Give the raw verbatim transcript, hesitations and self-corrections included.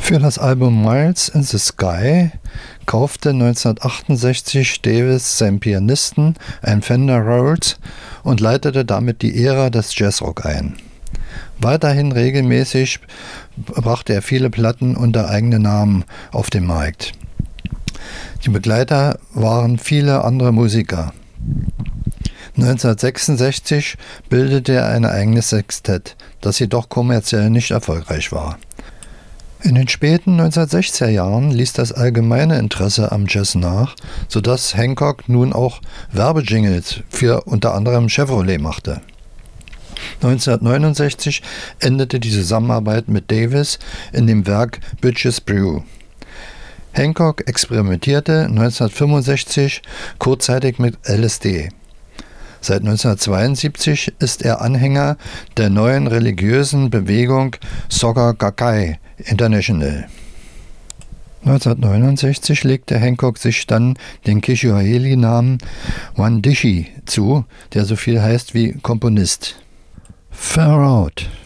Für das Album Miles in the Sky kaufte neunzehnhundertachtundsechzig Davis seinem Pianisten ein Fender Rhodes und leitete damit die Ära des Jazzrock ein. Weiterhin regelmäßig brachte er viele Platten unter eigenem Namen auf den Markt. Die Begleiter waren viele andere Musiker. neunzehnhundertsechsundsechzig bildete er ein eigenes Sextett, das jedoch kommerziell nicht erfolgreich war. In den späten neunzehnhundertsechziger Jahren ließ das allgemeine Interesse am Jazz nach, sodass Hancock nun auch Werbejingles für unter anderem Chevrolet machte. neunzehnhundertneunundsechzig endete die Zusammenarbeit mit Davis in dem Werk Bitches Brew. Hancock experimentierte neunzehnhundertfünfundsechzig kurzzeitig mit L S D. Seit neunzehnhundertzweiundsiebzig ist er Anhänger der neuen religiösen Bewegung Soka Gakkai International. neunzehnhundertneunundsechzig legte Hancock sich dann den Kiswahili-Namen Wandishi zu, der so viel heißt wie Komponist. Far Out.